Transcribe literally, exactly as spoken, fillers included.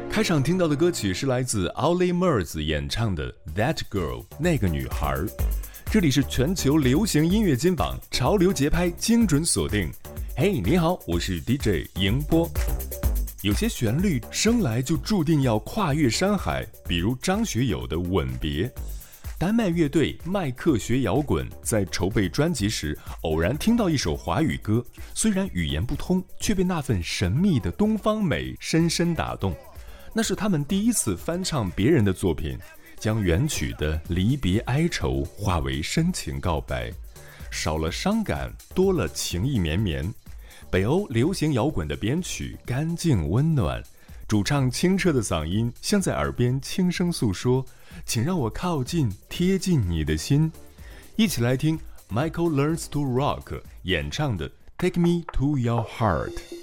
开场听到的歌曲是来自 Olly Murs 演唱的 That Girl 那个女孩。这里是全球流行音乐金榜，潮流节拍精准锁定。嘿、hey, 你好，我是 D J 迎波。有些旋律生来就注定要跨越山海，比如张学友的吻别。丹麦乐队麦克学摇滚在筹备专辑时，偶然听到一首华语歌，虽然语言不通，却被那份神秘的东方美深深打动。那是他们第一次翻唱别人的作品，将原曲的离别哀愁化为深情告白，少了伤感，多了情意绵绵。北欧流行摇滚的编曲干净温暖，主唱清澈的嗓音像在耳边轻声诉说，请让我靠近贴近你的心。一起来听 Michael Learns to Rock 演唱的 Take Me to Your Heart。